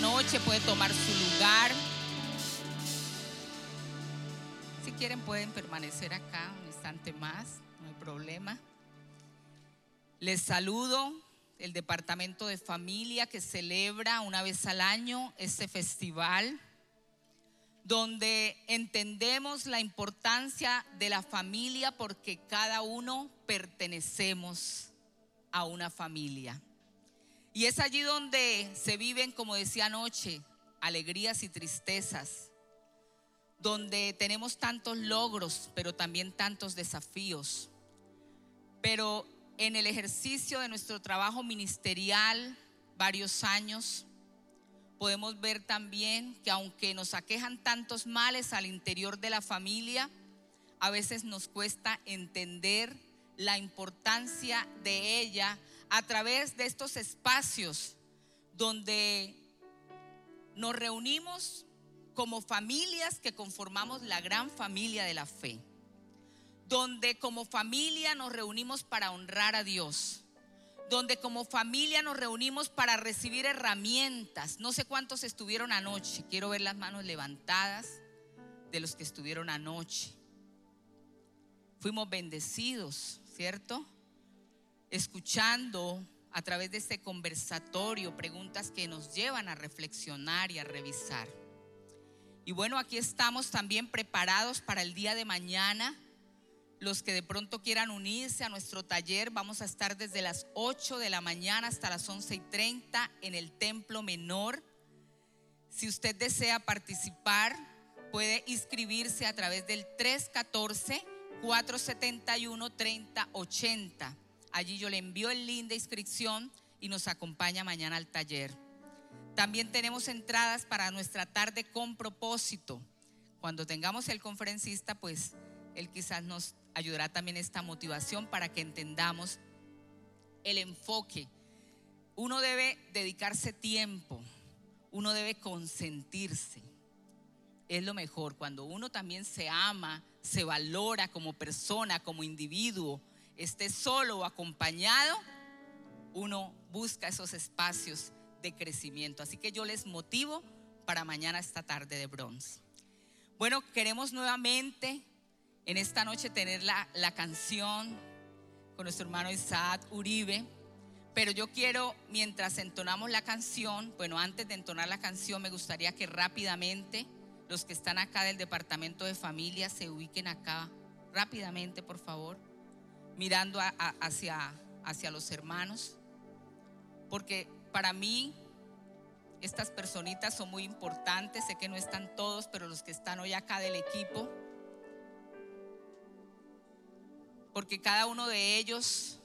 noche, puede tomar su lugar. Si quieren pueden permanecer acá un instante más, no hay problema. Les saludo el Departamento de Familia, que celebra una vez al año este festival, donde entendemos la importancia de la familia porque cada uno pertenecemos a una familia. Y es allí donde se viven, como decía anoche, alegrías y tristezas, donde tenemos tantos logros, pero también tantos desafíos. Pero en el ejercicio de nuestro trabajo ministerial, varios años, podemos ver también que aunque nos aquejan tantos males al interior de la familia, a veces nos cuesta entender la importancia de ella a través de estos espacios donde nos reunimos como familias que conformamos la gran familia de la fe, donde como familia nos reunimos para honrar a Dios, donde como familia nos reunimos para recibir herramientas. No sé cuántos estuvieron anoche, quiero ver las manos levantadas de los que estuvieron anoche. Fuimos bendecidos, ¿cierto? Escuchando a través de este conversatorio preguntas que nos llevan a reflexionar y a revisar. Y bueno, aquí estamos también preparados para el día de mañana. Los que de pronto quieran unirse a nuestro taller, vamos a estar desde las 8 de la mañana hasta las 11:30 en el Templo Menor. Si usted desea participar, puede inscribirse a través del 314-471-3080. Allí yo le envío el link de inscripción y nos acompaña mañana al taller. También tenemos entradas para nuestra tarde con propósito. Cuando tengamos el conferencista, pues él quizás nos ayudará también esta motivación para que entendamos el enfoque. Uno debe dedicarse tiempo, uno debe consentirse. Es lo mejor cuando uno también se ama, se valora como persona, como individuo, esté solo o acompañado, uno busca esos espacios de crecimiento. Así que yo les motivo para mañana esta tarde de bronce. Bueno, queremos nuevamente en esta noche tener la canción con nuestro hermano Isaac Uribe. Pero yo quiero, mientras entonamos la canción, bueno, antes de entonar la canción, me gustaría que rápidamente los que están acá del Departamento de Familia se ubiquen acá rápidamente, por favor, mirando hacia los hermanos, porque para mí estas personitas son muy importantes. Sé que no están todos, pero los que están hoy acá del equipo, porque cada uno de ellos